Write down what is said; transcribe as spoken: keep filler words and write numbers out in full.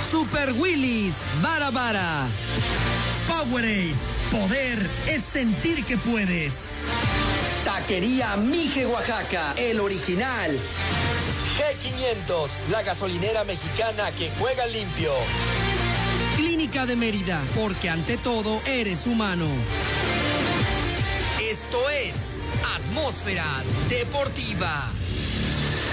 Super Willys, Bara Bara. Powerade, poder es sentir que puedes. Taquería Mije Oaxaca, el original. G quinientos, la gasolinera mexicana que juega limpio. Clínica de Mérida, porque ante todo eres humano. Esto es Atmósfera Deportiva.